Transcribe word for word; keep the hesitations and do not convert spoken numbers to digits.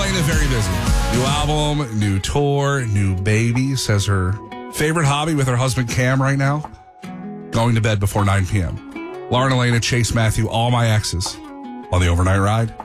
Elena, very busy. New album, new tour, new baby. Says her favorite hobby with her husband Cam right now, going to bed before nine p.m. Lauren, Elena, Chase, Matthew, all my exes on the overnight ride.